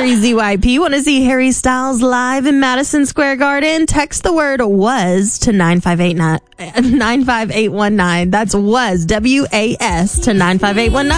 Harry ZYP. Want to see Harry Styles live in Madison Square Garden? Text the word WAS to 95819. That's WAS, WAS, to 95819.